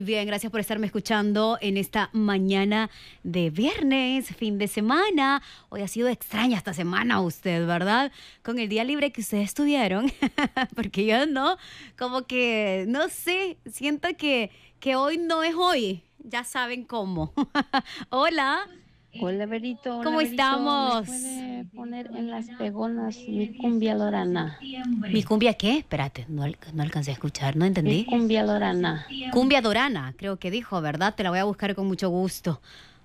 Bien, gracias por estarme escuchando en esta mañana de viernes, fin de semana. Hoy ha sido extraña esta semana usted, ¿verdad? Con el día libre que ustedes tuvieron, porque yo no, como que, no sé, siento que hoy no es hoy. Ya saben cómo. Hola. Hola, Berito. Hola, ¿Cómo Berito. estamos? ¿Me puede poner en las pegonas mi cumbia lorana? ¿Mi cumbia qué? Espérate, no alcancé a escuchar, no Mi entendí. cumbia lorana. Cumbia Dorana, creo que dijo, ¿verdad? Te la voy a buscar con mucho gusto.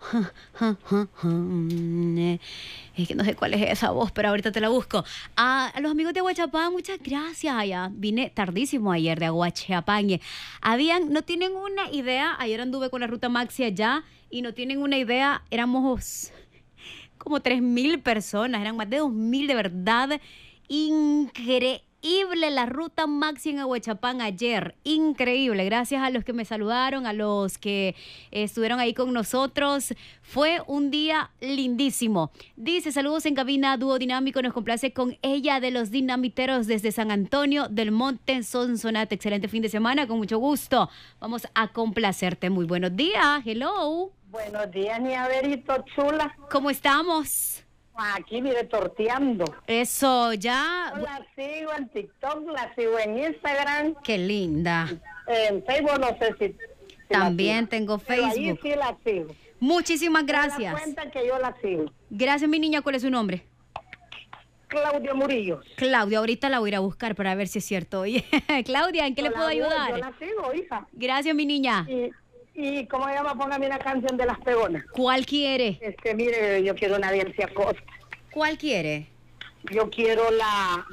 Es que no sé cuál es esa voz, pero ahorita te la busco. A los amigos de Aguachapán, muchas gracias allá. Vine tardísimo ayer de Aguachapán. No tienen una idea, ayer anduve con la ruta Maxi allá y no tienen una idea, éramos como 3,000 personas, eran más de 2,000 de verdad. Increíble la ruta Maxi en Aguachapán ayer, increíble. Gracias a los que me saludaron, a los que estuvieron ahí con nosotros. Fue un día lindísimo. Dice, saludos en cabina, dúo dinámico, nos complace con ella de los dinamiteros desde San Antonio del Monte, Sonsonate. Excelente fin de semana, con mucho gusto. Vamos a complacerte. Muy buenos días, hello. Buenos días, Niaverito chula. ¿Cómo estamos? Aquí mire torteando. Eso, ya. Yo la sigo en TikTok, la sigo en Instagram, Qué linda. en Facebook no sé si También la sigo. tengo Pero ahí Facebook. sí la sigo. Muchísimas Me da gracias. cuenta que yo la sigo. Gracias, mi niña. ¿Cuál es su nombre? Claudia Murillo. Claudia, ahorita la voy a ir a buscar para ver si es cierto. Oye, Claudia, ¿en qué le puedo Yo ayudar? la sigo, hija. Gracias, mi niña. Y ¿cómo se llama? Póngame una canción de Las Pegonas. ¿Cuál quiere? Mire, yo quiero una de Elcia Costa. ¿Cuál quiere? Yo quiero la...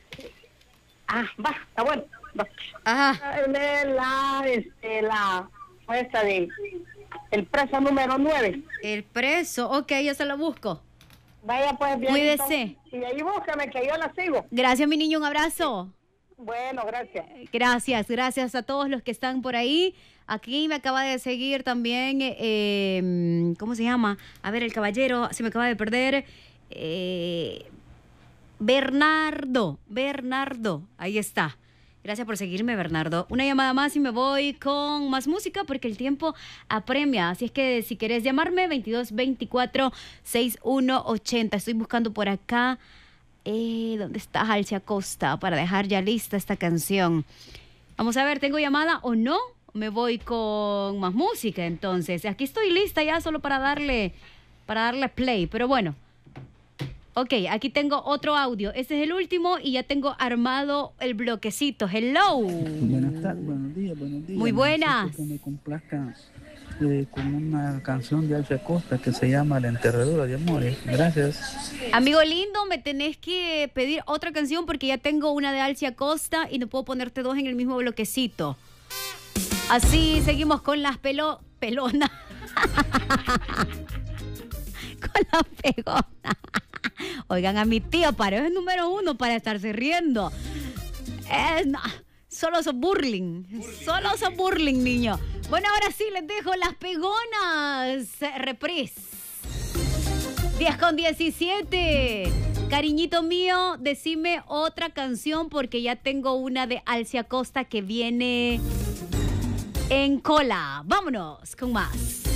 está bueno. Va. Ajá. Esta de el preso número 9. El preso. Ok, yo se lo busco. Vaya pues bien. Cuídese. Y ahí búscame que yo la sigo. Gracias, mi niño. Un abrazo. Bueno, gracias. Gracias a todos los que están por ahí. Aquí me acaba de seguir también, ¿cómo se llama? A ver, el caballero, se me acaba de perder. Bernardo, ahí está. Gracias por seguirme, Bernardo. Una llamada más y me voy con más música porque el tiempo apremia. Así es que si querés llamarme, 2224-6180. Estoy buscando por acá. ¿Dónde está Alcia Costa? Para dejar ya lista esta canción. Vamos a ver, ¿tengo llamada o no? Me voy con más música entonces. Aquí estoy lista ya solo para darle play. Pero bueno. Ok, aquí tengo otro audio. Este es el último y ya tengo armado el bloquecito. Hello. Buenas tardes, buenos días. Muy buenas. Necesito que me complazcan con una canción de Alcia Costa que se llama La Enterradura de Amores. Gracias. Amigo lindo, me tenés que pedir otra canción porque ya tengo una de Alcia Costa y no puedo ponerte dos en el mismo bloquecito. Así seguimos con las pelonas. Con las pegonas. Oigan, a mi tío, es el número 1 para estarse riendo. Solo son burling. Solo son burling, niño. Bueno, ahora sí les dejo las pegonas. Reprise. 10:17. Cariñito mío, decime otra canción porque ya tengo una de Alcia Costa que viene en cola. Vámonos con más.